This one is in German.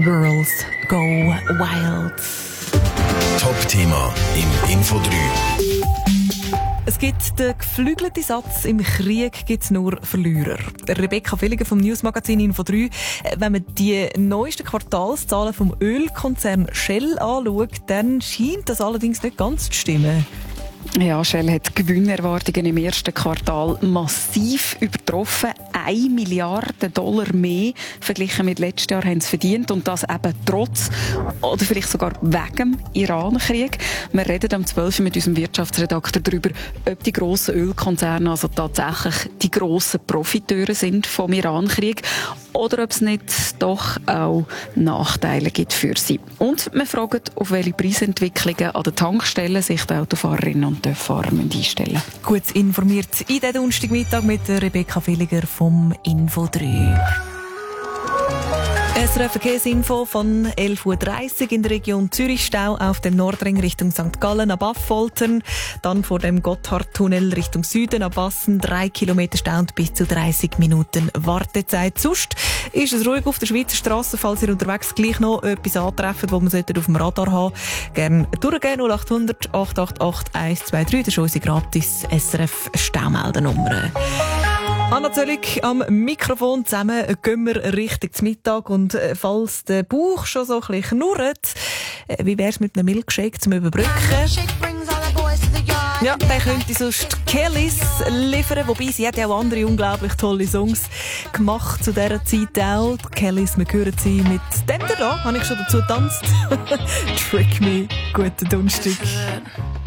Girls Go Wild. Top-Thema im Info 3. Es gibt den geflügelten Satz, im Krieg gibt es nur Verlierer. Rebecca Villiger vom Newsmagazin Info 3. Wenn man die neuesten Quartalszahlen vom Ölkonzern Shell anschaut, dann scheint das allerdings nicht ganz zu stimmen. Ja, Shell hat Gewinnerwartungen im ersten Quartal massiv übertroffen. 1 Milliarde Dollar mehr verglichen mit letztem Jahr haben sie verdient. Und das eben trotz oder vielleicht sogar wegen dem Iran-Krieg. Wir reden am 12. mit unserem Wirtschaftsredakteur darüber, ob die grossen Ölkonzerne also tatsächlich die grossen Profiteure sind vom Iran-Krieg oder ob es nicht doch auch Nachteile gibt für sie. Und wir fragen, auf welche Preisentwicklungen an den Tankstellen sich die Autofahrerinnen und Fahrer einstellen müssen. Gut informiert in diesem Donnerstagmittag mit Rebecca Villiger vom Info 3. SRF Verkehrsinfo von 11.30 Uhr in der Region Zürich. Stau auf dem Nordring Richtung St. Gallen ab Affoltern. Dann vor dem Gotthardtunnel Richtung Süden ab Bassen 3 Kilometer Stau und bis zu 30 Minuten Wartezeit. Sonst ist es ruhig auf der Schweizer Straße, falls ihr unterwegs gleich noch etwas antreffen, das man auf dem Radar haben sollte. Gerne durchgehen 0800 888 123. Das ist unsere gratis SRF Staumeldernummer. Anna Zöllig am Mikrofon. Zusammen gehen wir Richtung zum Mittag. Und falls der Bauch schon so ein bisschen knurrt, wie wär's mit einem Milkshake zum Überbrücken? Ja, der könnte sonst Kellys liefern. Wobei, sie hat ja auch andere unglaublich tolle Songs gemacht zu dieser Zeit auch. Die Kellys, wir hören sie mit dem da. Habe ich schon dazu getanzt. Trick Me. Guten Donnerstag.